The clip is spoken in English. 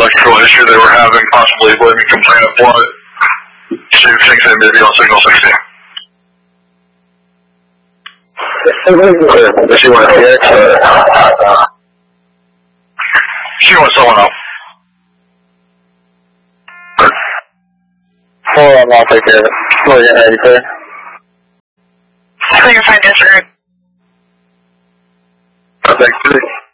electrical issue they were having, possibly blaming complaint of blood. So you think they may be on signal 16. Does she want to fix or? She wants someone else. Hold on, I'll take care of it. Oh, yeah, ready, clear. Clear, 5 Desert. Thanks,